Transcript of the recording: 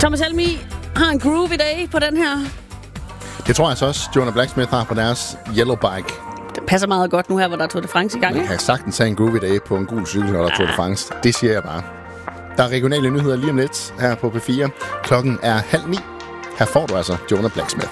Thomas Helmig har en groove i dag på den her. Det tror jeg så også, Joanna Blacksmith har på deres Yellow Bike. Det passer meget godt nu her, hvor der er Tour de France i gang. Man kan sagtens have en groove i dag på en gul cykel, når der er Tour de France. Det siger jeg bare. Der er regionale nyheder lige om lidt her på P4. Klokken er 8:30. Her får du altså Joanna Blacksmith.